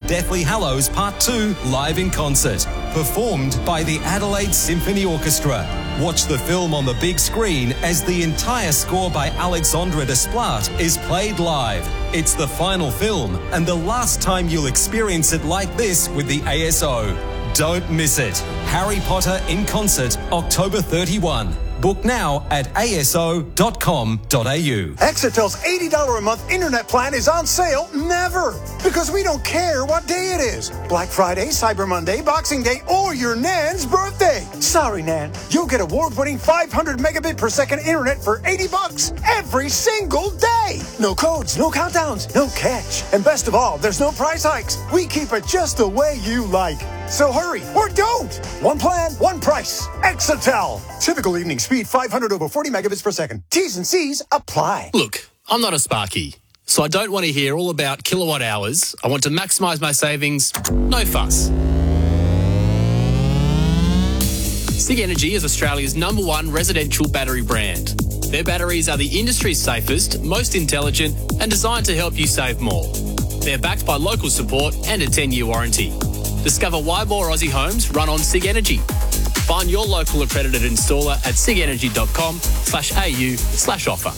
Deathly Hallows Part 2 live in concert, performed by the Adelaide Symphony Orchestra. Watch the film on the big screen as the entire score by Alexandre Desplat is played live. It's the final film and the last time you'll experience it like this with the ASO. Don't miss it. Harry Potter in concert, October 31. Book now at aso.com.au. Exetel's $80 a month internet plan is on sale never, because we don't care what day it is. Black Friday, Cyber Monday, Boxing Day, or your Nan's birthday. Sorry, Nan. You'll get award-winning 500 megabit per second internet for $80 every single day. No codes, no countdowns, no catch. And best of all, there's no price hikes. We keep it just the way you like. So hurry, or don't. One plan, one price. Exetel. Typical evening speed, 500 over 40 megabits per second. T's and C's apply. Look, I'm not a Sparky, so I don't want to hear all about kilowatt hours. I want to maximise my savings. No fuss. SIG Energy is Australia's #1 residential battery brand. Their batteries are the industry's safest, most intelligent, and designed to help you save more. They're backed by local support and a 10-year warranty. Discover why more Aussie homes run on SIG Energy. Find your local accredited installer at sigenergy.com/au/offer.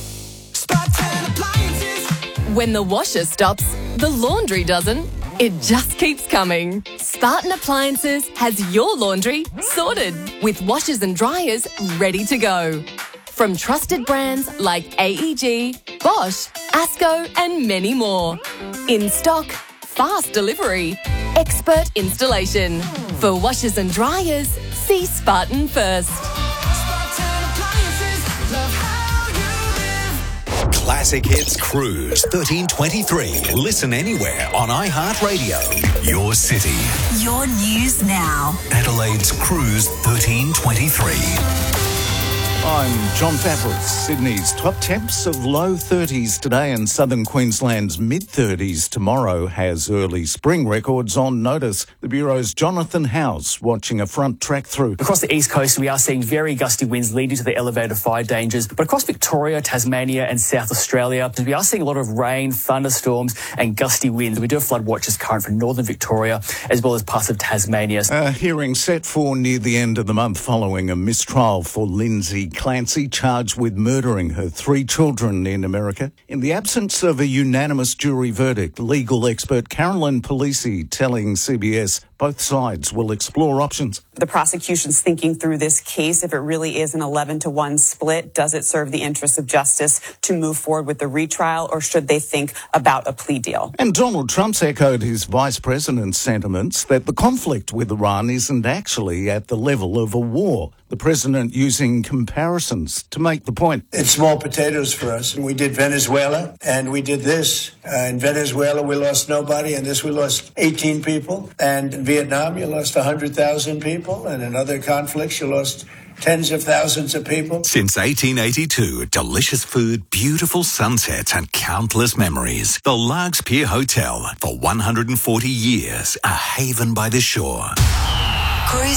When the washer stops, the laundry doesn't. It just keeps coming. Spartan Appliances has your laundry sorted with washers and dryers ready to go. From trusted brands like AEG, Bosch, ASCO, and many more. In stock, fast delivery, expert installation. For washers and dryers, see Spartan first. Classic Hits Cruise 1323. Listen anywhere on iHeartRadio. Your city. Your news now. Adelaide's Cruise 1323. I'm John Favreau. Sydney's top temps of low 30s today and southern Queensland's mid-30s tomorrow has early spring records on notice. The Bureau's Jonathan House watching a front track through. Across the east coast, we are seeing very gusty winds leading to the elevated fire dangers. But across Victoria, Tasmania and South Australia, we are seeing a lot of rain, thunderstorms and gusty winds. We do have flood watches current for northern Victoria as well as parts of Tasmania. A hearing set for near the end of the month following a mistrial for Lindsay Clancy, charged with murdering her 3 children in America. In the absence of a unanimous jury verdict, legal expert Carolyn Polisi telling CBS both sides will explore options. The prosecution's thinking through this case. If it really is an 11-1 split, does it serve the interests of justice to move forward with the retrial, or should they think about a plea deal? And Donald Trump's echoed his vice president's sentiments that the conflict with Iran isn't actually at the level of a war. The president using comparisons to make the point. It's small potatoes for us. We did Venezuela, and we did this. In Venezuela, we lost nobody. In this, we lost 18 people. And in Vietnam, you lost 100,000 people. And in other conflicts, you lost tens of thousands of people. Since 1882, delicious food, beautiful sunsets and countless memories. The Largs Pier Hotel, for 140 years, a haven by the shore. Cruise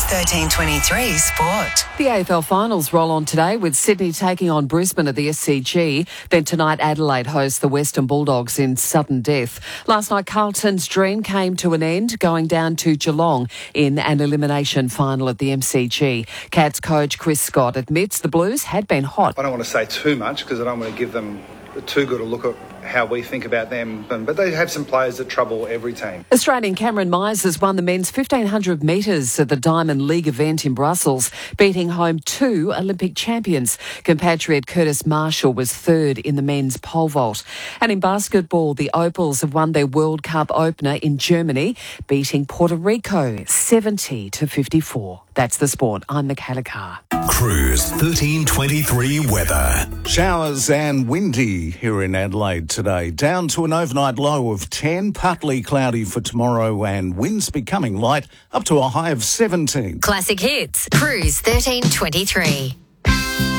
1323 Sport. The AFL finals roll on today with Sydney taking on Brisbane at the SCG. Then tonight Adelaide hosts the Western Bulldogs in sudden death. Last night Carlton's dream came to an end, going down to Geelong in an elimination final at the MCG. Cats coach Chris Scott admits the Blues had been hot. I don't want to say too much because I don't want to give them too good a look at how we think about them, but they have some players that trouble every team. Australian Cameron Myers has won the men's 1500 metres at the Diamond League event in Brussels, beating home 2 Olympic champions. Compatriot Curtis Marshall was third in the men's pole vault. And in basketball, the Opals have won their World Cup opener in Germany, beating Puerto Rico 70-54. That's the sport. I'm Michaela Carr. Cruise 1323 weather. Showers and windy here in Adelaide today. Down to an overnight low of 10, partly cloudy for tomorrow and winds becoming light up to a high of 17. Classic Hits. Cruise 1323.